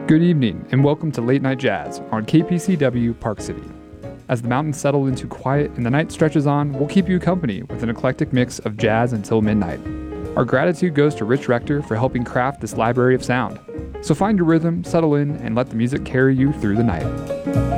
Good evening, and welcome to Late Night Jazz on KPCW Park City. As the mountains settle into quiet and the night stretches on, we'll keep you company with an eclectic mix of jazz until midnight. Our gratitude goes to Rich Rector for helping craft this library of sound. So find your rhythm, settle in, and let the music carry you through the night.